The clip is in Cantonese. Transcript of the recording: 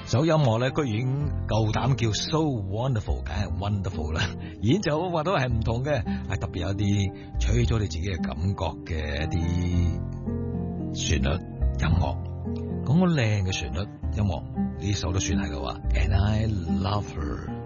首音樂咧，居然夠膽叫 so wonderful， 梗係 wonderful 啦。演奏方法都係唔同嘅，係特別有啲取咗你自己嘅感覺嘅一啲旋律音樂。講個靚嘅旋律音樂，呢首都算係嘅話 ，And I love her。